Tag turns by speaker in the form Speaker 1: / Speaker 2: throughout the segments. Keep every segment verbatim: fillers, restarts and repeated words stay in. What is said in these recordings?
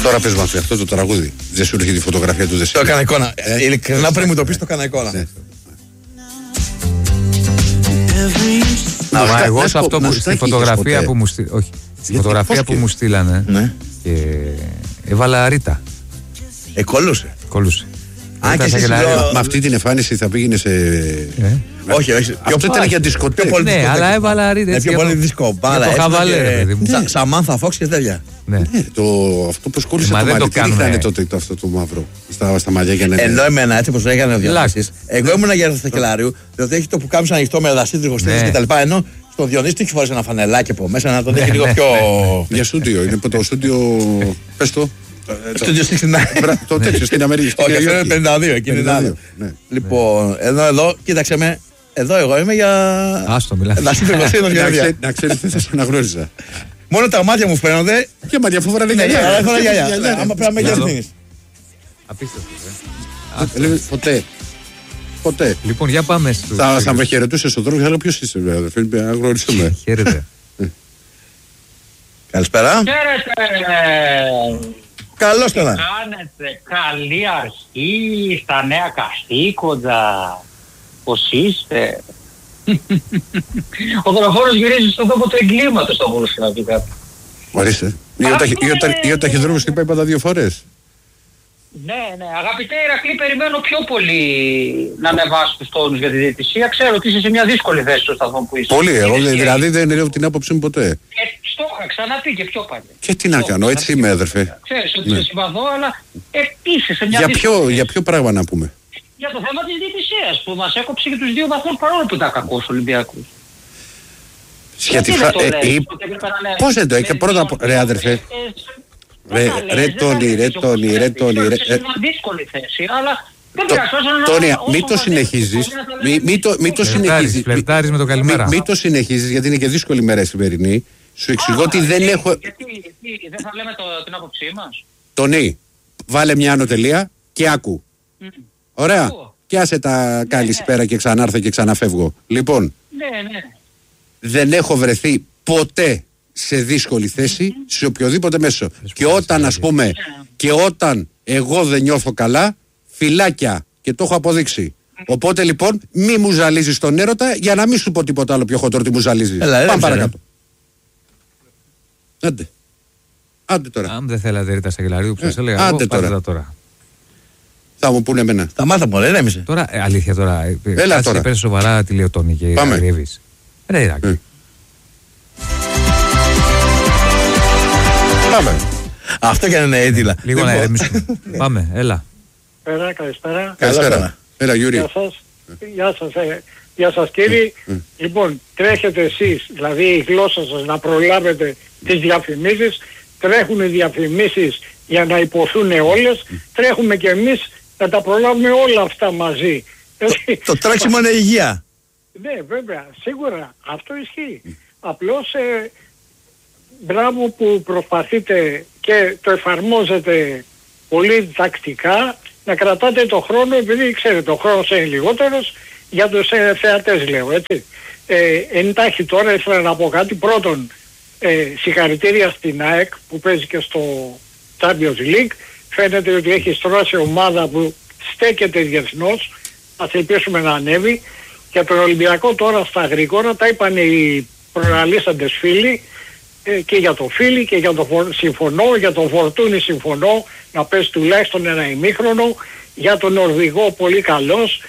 Speaker 1: τώρα πες μας αυτό το τραγούδι. Δεν σου έρχεται τη φωτογραφία του Δεσίλη?
Speaker 2: Το έκανα εικόνα. Ε, ειλικρινά πριν μου το πεις το έκανα εικόνα.
Speaker 1: Ναι.
Speaker 3: Μα εγώ σε αυτό που στη φωτογραφία που μου στείλανε. Όχι. Στη φωτογραφία που μου στείλανε. Και έβαλα Ρίτα.
Speaker 2: Εκόλουσε.
Speaker 3: Κόλουσε.
Speaker 2: Α, και εσύ
Speaker 1: με αυτή την εμφάνιση θα πήγαινε σε.
Speaker 2: Όχι, όχι.
Speaker 1: Αυτό ήταν για δισκοτέκ.
Speaker 3: Ναι, αλλά έβαλα Ρίτα.
Speaker 2: Είναι πιο πολύ δίσκο. Μπάλα. Σαμάνθα Φόξ και τέτοια.
Speaker 1: Αυτό που σκόρυσε το μαλλί. Τι ρίχνανε τότε αυτό το μαύρο στα μαλλιά για να είναι.
Speaker 2: Ενώ εμένα έτσι όπως έκανε ο Διονύσης, εγώ ήμουν για το Κελάριου, διότι έχει το που κάμισε ανοιχτό με δασίδρυγο στέλνες κτλ. Ενώ στο Διονύση του έχει φορέσει ένα φανελάκι από μέσα να τον έχει λίγο πιο.
Speaker 1: Για στούντιο, είναι το στούντιο. Πες το.
Speaker 2: Στούντιο εξήντα εννιά.
Speaker 1: Το τέτοιο στην Αμερική.
Speaker 2: Όχι, αυτό είναι πενήντα δύο. Εκείνη είναι άλλο. Λοιπόν, εδώ, εδώ, κοίταξε με. Εδώ εγώ είμαι για.
Speaker 3: Άστο, μιλάμε.
Speaker 1: Να ξέρεις τι θα σε αναγνώριζα.
Speaker 2: Μόνο τα μάτια μου φαίνονται.
Speaker 1: Και μάτια αφού φοράνε γυαλιά.
Speaker 2: Αλλά φοράνε γυαλιά. Άμα πρέπει να με γυαλιά.
Speaker 3: Απίστευτο.
Speaker 1: Ποτέ. Ποτέ.
Speaker 3: Λοιπόν, για πάμε στο.
Speaker 1: Θα με χαιρετούσε στον δρόμο, αλλά ποιος είσαι, αδερφέ, να γνωριστούμε.
Speaker 3: Χαίρετε.
Speaker 2: Καλησπέρα.
Speaker 4: Χαίρετε.
Speaker 2: Καλώς το να.
Speaker 4: Κάνετε καλή αρχή στα νέα καθήκοντα. Πώς είστε? Ο δολοφόνος γυρίζει στον τόπο του εγκλήματος, το μπορούσε να πει κάτι.
Speaker 1: Ορίστε. Ή ο ταχυδρόμος τι πάει πάντα δύο φορές.
Speaker 4: Ναι, ναι. Αγαπητέ Ηρακλή, περιμένω πιο πολύ να ανεβάσει τους τόνους για τη διαιτησία. Ξέρω ότι είσαι σε μια δύσκολη θέση στο σταθμό που είσαι.
Speaker 1: Πολύ, εγώ δηλαδή δεν λέω την άποψή μου ποτέ.
Speaker 4: Ε, στο είχα ξαναπεί και πιο παλιά.
Speaker 1: Και τι να κάνω, έτσι είμαι, αδερφέ.
Speaker 4: Ξέρεις ότι σε συμπαθώ, αλλά ε, είσαι σε μια
Speaker 1: για
Speaker 4: δύσκολη
Speaker 1: ποιο,
Speaker 4: θέση.
Speaker 1: Για ποιο πράγμα να πούμε?
Speaker 4: Για το θέμα της διαιτησίας που μας έκοψε και τους δύο βαθμούς παρόλο που ήταν κακός Ολυμπιακός.
Speaker 1: Σχετικά. Πώς δεν το έχει πρώτα. Ρε αδερφέ. Ρε Τόνι, ρε Τόνι, ρε Τόνι.
Speaker 4: Είναι δύσκολη θέση, αλλά δεν πειράζει.
Speaker 1: Τόνια, μην το συνεχίζεις. Μην το συνεχίζεις.
Speaker 3: Φλερτάρεις με το καλημέρα.
Speaker 1: Μην το συνεχίζεις γιατί είναι και δύσκολη μέρα η σημερινή. Σου εξηγώ ότι δεν έχω.
Speaker 4: Γιατί δεν θα λέμε την άποψή μας?
Speaker 1: Τόνι, βάλε μια άνω τελεία και άκου. Ωραία. Και άσε τα καλησπέρα και ξανάρθω και ξαναφεύγω. Λοιπόν, δεν έχω βρεθεί ποτέ σε δύσκολη θέση σε οποιοδήποτε μέσο. Και όταν ας πούμε, και όταν εγώ δεν νιώθω καλά, φυλάκια, και το έχω αποδείξει. Οπότε λοιπόν μη μου ζαλίζεις τον έρωτα για να μην σου πω τίποτα άλλο πιο χοντρό ότι μου ζαλίζεις. Πάμε παρακάτω. Άντε. Άντε τώρα.
Speaker 3: Αν δεν θέλατε Ρίτα Σαγγελαρίου που σας έλεγα,
Speaker 1: άντε
Speaker 3: τώρα.
Speaker 1: τώρα. Θα μου πούνε εμένα.
Speaker 2: Τα μάθα μου, ρε,
Speaker 3: τώρα, ε, αλήθεια τώρα.
Speaker 1: Έλα τώρα.
Speaker 3: Πες σοβαρά τη Λεωτόνη και αγριεύεις. Ρε Ηρακλή.
Speaker 2: Πάμε. Αυτό και να είναι έτοιλα.
Speaker 3: Λίγο να ηρεμήσουμε. Πάμε, έλα.
Speaker 5: Πέρα, καλησπέρα.
Speaker 1: Καλησπέρα. Έλα Γιούρι.
Speaker 5: Γεια σας. Γεια σας, ε, γεια σας κύριοι. Λοιπόν, τρέχετε εσείς, δηλαδή η γλώσσα σας να προλάβετε τις διαφημίσεις. Τρέχουν οι διαφημίσεις για να υποθούν όλες. Τρέχουμε και εμείς να τα προλάβουμε όλα αυτά μαζί.
Speaker 2: Το τρέξιμο είναι υγεία.
Speaker 5: Ναι, βέβαια, σίγουρα αυτό ισχύει. Απλώς ε, μπράβο που προσπαθείτε και το εφαρμόζετε πολύ τακτικά, να κρατάτε το χρόνο, επειδή ξέρετε ο χρόνος είναι λιγότερος, για τους ε, θεατές λέω, έτσι. Ε, εντάχει τώρα ήθελα να πω κάτι. Πρώτον, ε, συγχαρητήρια στην ΑΕΚ που παίζει και στο Champions League. Φαίνεται ότι έχει στρώσει ομάδα που στέκεται διεθνώς. Ας ελπίσουμε να ανέβει. Για τον Ολυμπιακό τώρα στα γρήγορα τα είπαν οι προαναλύσαντες φίλοι, ε, και για το Φίλι και για το φορ... συμφωνώ, για τον Φορτούνη συμφωνώ, να πέσει τουλάχιστον ένα ημίχρονο, για τον Νορβηγό πολύ καλός,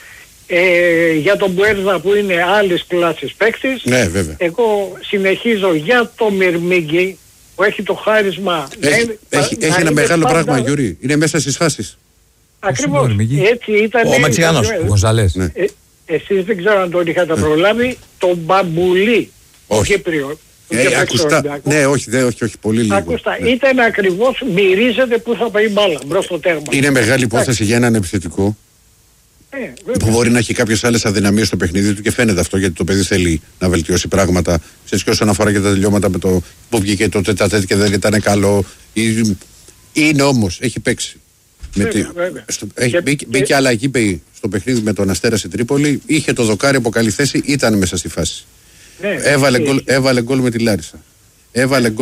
Speaker 5: ε, για τον Μπουέρδα που είναι άλλης κλάσης παίκτης.
Speaker 1: Ναι, βέβαια.
Speaker 5: Εγώ συνεχίζω για το Μυρμίγκη που έχει το χάρισμα.
Speaker 1: Έχει,
Speaker 5: να,
Speaker 1: έχει,
Speaker 5: να
Speaker 1: έχει ένα μεγάλο
Speaker 5: πάντα...
Speaker 1: πράγμα, Γιούρι. Είναι μέσα στις φάσεις.
Speaker 5: Ακριβώς. Έτσι ήταν.
Speaker 2: Ο Μεξικανός, ο
Speaker 3: Γκονζαλές.
Speaker 5: Ε, εσείς δεν ξέρω αν τον είχατε προλάβει, τον Μπαμπουλί, ο Κύπριο.
Speaker 1: Ε, ακουστά, ναι, όχι, δε, όχι, όχι, πολύ λίγο.
Speaker 5: Ακουστά,
Speaker 1: ναι.
Speaker 5: Ήταν ακριβώς, μυρίζεται που θα πάει η μπάλα μπρος στο τέρμα.
Speaker 1: Είναι μεγάλη υπόθεση για έναν επιθετικό
Speaker 5: ε,
Speaker 1: που μπορεί να έχει κάποιες άλλες αδυναμίες στο παιχνίδι του και φαίνεται αυτό γιατί το παιδί θέλει να βελτιώσει πράγματα. Ξέρεις και όσον αφορά και τα τελειώματα με το που βγήκε το τετατέτ και δεν ήταν καλό. Είναι όμως, έχει παίξει.
Speaker 5: Βέβαια, τη... βέβαια.
Speaker 1: Στο... Έχει, και, μπήκε, και... μπήκε αλλαγή στο παιχνίδι με τον Αστέρα στην Τρίπολη. Είχε το δοκάρι από καλή θέση, ήταν μέσα στη φάση.
Speaker 5: Ναι,
Speaker 1: έβαλε, γκολ, έβαλε γκολ με τη Λάρισα. Έβαλε γκολ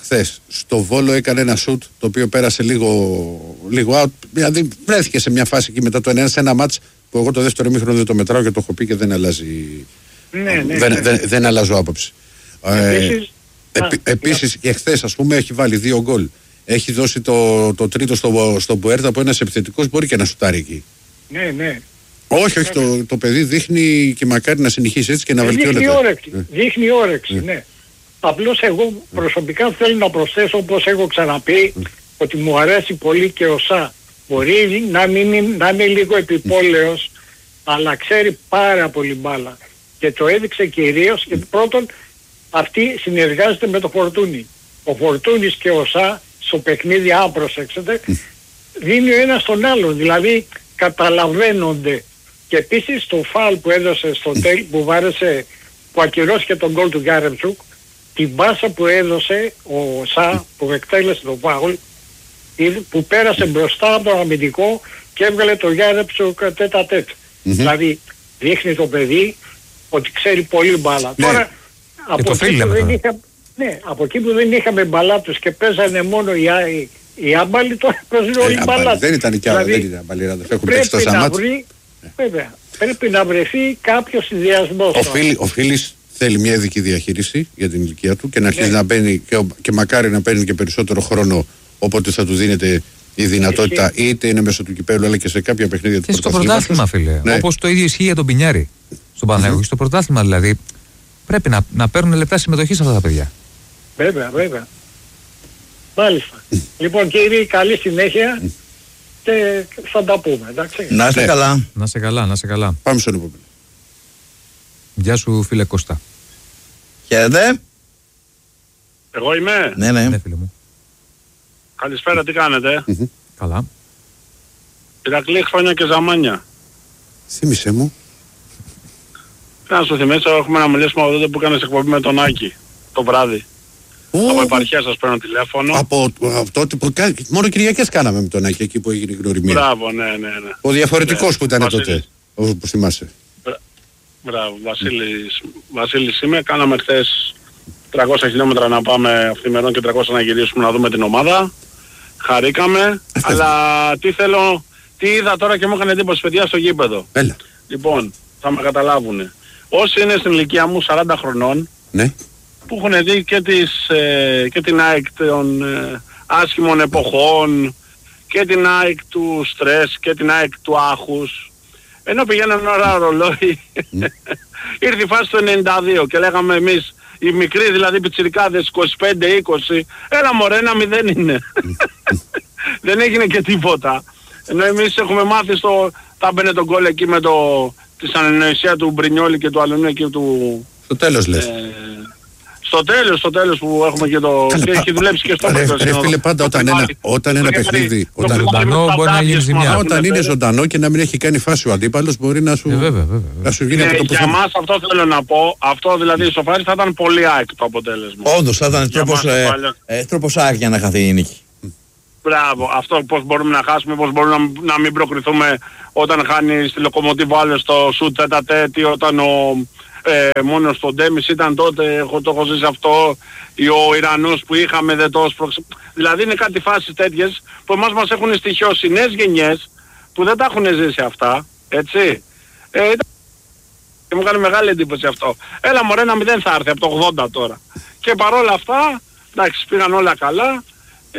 Speaker 1: χθες στο Βόλο έκανε ένα σουτ το οποίο πέρασε λίγο, λίγο out. Δηλαδή βρέθηκε σε μια φάση εκεί μετά το ένα ένα σε ένα μάτς που εγώ το δεύτερο ημίχρονο δεν το μετράω και το έχω πει και δεν αλλάζει.
Speaker 5: Ναι, ναι,
Speaker 1: δεν,
Speaker 5: ναι.
Speaker 1: δεν, δεν αλλάζω άποψη.
Speaker 5: Επίσης,
Speaker 1: ε, επί, επίσης και χθες ας πούμε έχει βάλει δύο γκολ. Έχει δώσει το, το τρίτο στο, στο Μπουέρτα που ένας επιθετικός μπορεί και να σουτάρει εκεί.
Speaker 5: Ναι, ναι.
Speaker 1: Όχι, όχι, το, το παιδί δείχνει και μακάρι να συνεχίσει έτσι και να βελτιώνεται.
Speaker 5: Δείχνει όρεξη,
Speaker 1: ναι.
Speaker 5: δείχνει όρεξη, ναι. ναι. Απλώς εγώ προσωπικά θέλω να προσθέσω, όπως έχω ξαναπεί, mm. ότι μου αρέσει πολύ και ο Σα. Μπορεί να, μην, να είναι λίγο επιπόλαιος, mm. αλλά ξέρει πάρα πολύ μπάλα. Και το έδειξε κυρίως, γιατί πρώτον αυτή συνεργάζεται με το Φορτούνι. Ο Φορτούνης και ο Σα στο παιχνίδι, αν προσέξετε, mm. δίνει ο ένας τον άλλον, δηλαδή καταλαβαίνονται. Και επίσης το φάουλ που έδωσε στο τέλ, που βάρεσε, που ακυρώσει τον γκολ του Γιάρεμτσουκ, την πάσα που έδωσε ο Σα, που εκτέλεσε το φάουλ, που πέρασε μπροστά από τον αμυντικό και έβγαλε το Γιάρεμτσουκ τέτα τέτ. Mm-hmm. Δηλαδή δείχνει το παιδί ότι ξέρει πολύ μπάλα.
Speaker 3: Ναι.
Speaker 5: Τώρα από εκεί, που δεν είχα, ναι, από εκεί που δεν είχαμε μπαλάτους και παίζανε μόνο οι, οι, οι άμπαλοι, τώρα παίζουν όλοι οι μπαλάτους.
Speaker 1: Δεν ήταν και άλλα,
Speaker 5: δηλαδή,
Speaker 1: δεν ήταν άμπαλοι, έχουν παίξει τόσα μάτς.
Speaker 5: Βέβαια, πρέπει να βρεθεί κάποιος συνδυασμός.
Speaker 1: Ο Φίλης θέλει μια ειδική διαχείριση για την ηλικία του και να αρχίσει ναι. να παίρνει και, και μακάρι να παίρνει και περισσότερο χρόνο όποτε θα του δίνεται η δυνατότητα, Εσύ. είτε είναι μέσω του κυπέλλου αλλά και σε κάποια παιχνίδια του
Speaker 3: πρωταθλήματος. Και στο πρωτάθλημα, φίλε. Ναι. Όπως το ίδιο ισχύει για τον Πινιάρη στον Παναθηναϊκό. Mm-hmm. Στο πρωτάθλημα δηλαδή πρέπει να, να παίρνουν λεπτά συμμετοχή σε αυτά τα παιδιά.
Speaker 5: Βέβαια, βέβαια. Μάλιστα. Λοιπόν, κύριοι, καλή συνέχεια. Και θα τα πούμε, εντάξει.
Speaker 2: Να είστε
Speaker 1: ναι.
Speaker 2: καλά.
Speaker 3: Να είστε καλά, να είστε καλά.
Speaker 1: Πάμε στον επόμενο.
Speaker 3: Γεια σου, φίλε Κώστα.
Speaker 2: Χαίρετε.
Speaker 6: Εγώ είμαι.
Speaker 2: Ναι, ναι.
Speaker 3: Ναι, φίλε μου.
Speaker 6: Καλησπέρα, τι κάνετε.
Speaker 1: Mm-hmm.
Speaker 3: Καλά.
Speaker 6: Ηρακλή, χρόνια και ζαμάνια.
Speaker 1: Θύμησέ μου.
Speaker 6: Να σου θυμίσω, έχουμε να μιλήσουμε από τότε που έκανες εκπομπή με τον Άκη το βράδυ. Oh. Από επαρχία σας παίρνω τηλέφωνο.
Speaker 1: Από, από τότε που μόνο Κυριακές κάναμε με τον Άκη εκεί που έγινε η γνωριμία.
Speaker 6: Μπράβο, ναι, ναι, ναι.
Speaker 1: Ο διαφορετικός ναι. που ήταν
Speaker 6: Βασίλης.
Speaker 1: τότε, όπως θυμάσαι.
Speaker 6: Μπράβο, Βασίλης, Βασίλης είμαι. Κάναμε χθες τριακόσια χιλιόμετρα να πάμε αυθημερών και τριακόσια να γυρίσουμε να δούμε την ομάδα. Χαρήκαμε, αλλά τι θέλω, τι είδα τώρα και μου έκανε εντύπωση παιδιά στο γήπεδο.
Speaker 1: Έλα.
Speaker 6: Λοιπόν, θα με καταλάβουνε. Όσοι είναι στην ηλικία μου σαράντα χρονών,
Speaker 1: ναι.
Speaker 6: που έχουν δει και, τις, ε, και την ΑΕΚ των ε, άσχημων εποχών και την ΑΕΚ του στρες και την ΑΕΚ του άχους, ενώ πηγαίναν ώρα ρολόι, mm. ήρθε η φάση του ενενήντα δύο και λέγαμε εμείς, οι μικροί δηλαδή πιτσιρικάδες είκοσι πέντε είκοσι, έλα μωρέ ένα μηδέν είναι. Δεν έγινε και τίποτα. Ενώ εμείς έχουμε μάθει στο, θα μπαινε τον γκολ εκεί με το, τη συνεννοησία του Μπρινιόλη και του Αλουνού και του...
Speaker 1: Στο τέλος λες.
Speaker 6: Ε, Στο τέλος, στο τέλος που έχουμε και το...
Speaker 1: Καλέ,
Speaker 6: και
Speaker 1: πα...
Speaker 6: έχει δουλέψει και στο
Speaker 1: τέλος. Ρε φίλε πάντα όταν ένα, όταν ένα παιχνίδι... Όταν,
Speaker 3: ζωντανό μπορεί να γίνει ζημιά.
Speaker 1: Όταν είναι ζωντανό και να μην έχει κάνει φάση ο αντίπαλος μπορεί να σου,
Speaker 3: ε, βέβαια, βέβαια.
Speaker 1: Να σου γίνει
Speaker 6: ναι,
Speaker 1: αυτό που
Speaker 6: για εμάς αυτό θέλω να πω. Αυτό δηλαδή στο Φάρι θα ήταν πολύ ΑΕΚ το αποτέλεσμα.
Speaker 2: Όντως θα ήταν τρόπος, ε, ε, τρόπος ΑΕΚ για να χαθεί η νίκη.
Speaker 6: Μπράβο, αυτό πώς μπορούμε να χάσουμε, πώς μπορούμε να, να μην προκριθούμε όταν χάνει στη Λοκομοτίβ άλλες στο σουτ τέτα τέτη, όταν ο... Ε, μόνο στον Ντέμις ήταν τότε, εγώ το έχω ζήσει αυτό, ο Ιρανός που είχαμε δεν το σπρωξε... Δηλαδή είναι κάτι φάσεις τέτοιες που εμάς μας έχουν στοιχειώσει νέες γενιές που δεν τα έχουν ζήσει αυτά, έτσι. Ε, ήταν... Και μου κάνει μεγάλη εντύπωση αυτό. Έλα μωρέ ένα μηδέν θα έρθει από το ογδόντα τώρα. Και παρόλα αυτά, εντάξει πήγαν όλα καλά. Ε,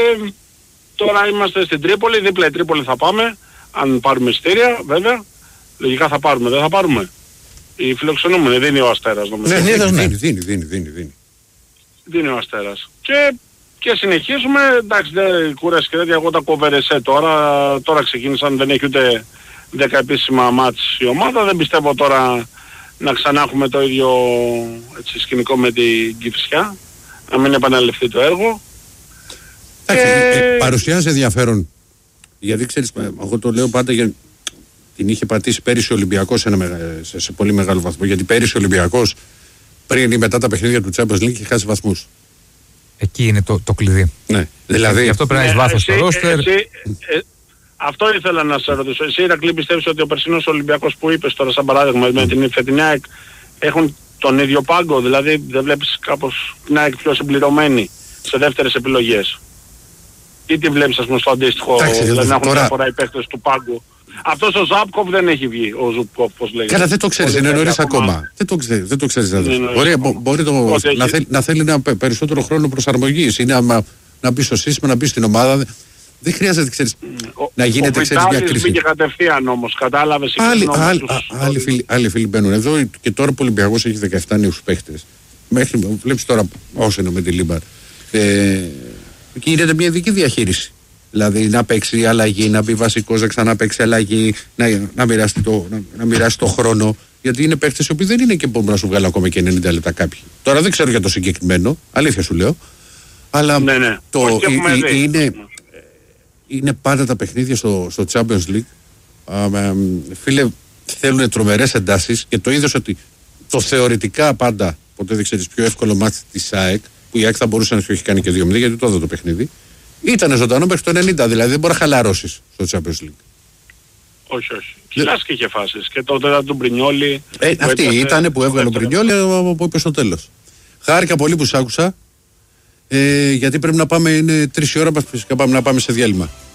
Speaker 6: τώρα είμαστε στην Τρίπολη, δίπλα η Τρίπολη θα πάμε, αν πάρουμε εισιτήρια βέβαια. Λογικά θα πάρουμε, δεν θα πάρουμε. Οι φιλοξενούμενοι, δίνει ο Αστέρας νομίζω.
Speaker 1: Ναι, ναι, δίνει, δίνει, δίνει, δίνει, δίνει.
Speaker 6: Δίνει ο Αστέρας. Και, και συνεχίζουμε, εντάξει δεν κουράζει και τέτοια, εγώ τα κοβερεσέ τώρα, τώρα ξεκίνησαν, δεν έχει ούτε δέκα επίσημα μάτς η ομάδα, δεν πιστεύω τώρα να ξανά έχουμε το ίδιο έτσι, σκηνικό με την Κηφισιά, να μην επαναληφθεί το έργο.
Speaker 1: Εντάξει, και... ε, παρουσιάζει ενδιαφέρον, γιατί ξέρεις, εγώ το λέω πάντα για... Την είχε πατήσει πέρυσι ο Ολυμπιακός σε, σε, σε πολύ μεγάλο βαθμό. Γιατί πέρυσι ο Ολυμπιακός πριν ή μετά τα παιχνίδια του Champions League είχε χάσει βαθμούς.
Speaker 3: Εκεί είναι το, το κλειδί.
Speaker 1: Ναι. Δηλαδή...
Speaker 3: Γι' αυτό πρέπει να έχεις βάθος στο ρόστερ.
Speaker 6: Αυτό ήθελα να σε ρωτήσω. Εσύ Ηρακλή πιστεύεις ότι ο περσινός Ολυμπιακός που είπες τώρα σαν παράδειγμα με την φετινή ΑΕΚ έχουν τον ίδιο πάγκο? Δηλαδή δεν βλέπεις κάπως την ΑΕΚ πιο συμπληρωμένη σε δεύτερες επιλογές. Ή τι βλέπεις, ας πούμε, στο αντίστοιχο, δηλαδή να έχουν
Speaker 1: τώρα...
Speaker 6: διαφορά οι παίκτες του πάγκου. Αυτός ο Ζάπκοφ δεν έχει βγει, ο Ζουπκοφ, πώς λέγεται.
Speaker 1: Καλά, δεν το ξέρεις, είναι νωρίς ακόμα. Δεν το ξέρεις, δεν το ξέρεις. Μπορεί, μπορεί το, να, θέλει, να θέλει ένα περισσότερο χρόνο προσαρμογής ή να, να μπει στο σύστημα, να μπει στην ομάδα. Δεν χρειάζεται, ξέρεις, ο, να γίνεται, ξέρεις, μια κρίση.
Speaker 6: Ο μπήκε κατευθείαν όμως, κατάλαβες.
Speaker 1: Άλλοι, άλλοι, άλλοι, φίλοι, άλλοι φίλοι μπαίνουν εδώ και τώρα ο Ολυμπιακός έχει δεκαεπτά νέους παίχτες. Μέχρι, βλέπεις τώρα όσο είναι με τη Λίμπαρ. Ε, και γίνεται μια ειδική διαχείριση. Δηλαδή να παίξει αλλαγή, να μπει βασικός, να ξαναπαίξει αλλαγή, να, να, μοιράσει το, να, να μοιράσει το χρόνο. Γιατί είναι παίχτες οι οποίοι δεν είναι και μπορούν να σου βγάλουν ακόμα και ενενήντα λεπτά κάποιοι. Τώρα δεν ξέρω για το συγκεκριμένο, αλήθεια σου λέω. Αλλά
Speaker 6: ναι, ναι.
Speaker 1: Το, ε, ε, είναι, είναι πάντα τα παιχνίδια στο, στο Champions League. Α, ε, φίλε, θέλουν τρομερές εντάσεις και το είδες ότι το θεωρητικά πάντα, ποτέ δεν ξέρεις, πιο εύκολο μάτι της ΑΕΚ, που η ΑΕΚ θα μπορούσε να σου έχει κάνει και δύο μηδέν, γιατί το έδω το παιχνίδι. Ήταν ζωντανό μέχρι το ενενήντα, δηλαδή δεν μπορεί να χαλαρώσεις στο Champions League.
Speaker 6: Όχι, όχι. Κοιτάς και είχε φάσεις. Και τότε ήταν του Μπρινιόλι.
Speaker 1: Ε, αυτή ήταν που έβγαλε ο Μπρινιόλι, που είπε στο τέλος. Χάρηκα πολύ που σ' άκουσα, ε, γιατί πρέπει να πάμε, είναι τρεις η ώρα, φυσικά πάμε να πάμε σε διάλειμμα.